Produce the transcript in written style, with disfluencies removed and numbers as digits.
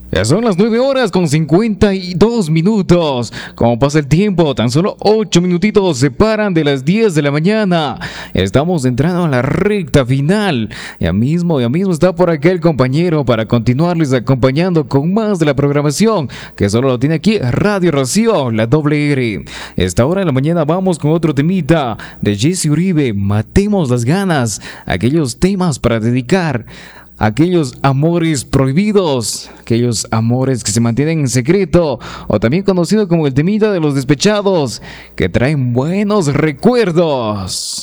Ya son las 9 horas con 52 minutos. Como pasa el tiempo, tan solo 8 minutitos separan de las 10 de la mañana. Estamos entrando a la recta final. Ya mismo está por aquí el compañero para continuarles acompañando con más de la programación que solo lo tiene aquí Radio Rocío, la doble R. Esta hora de la mañana vamos con otro temita de Jesse Uribe, Matemos las ganas. Aquellos temas para dedicar, aquellos amores prohibidos, aquellos amores que se mantienen en secreto, o también conocido como el temita de los despechados, que traen buenos recuerdos.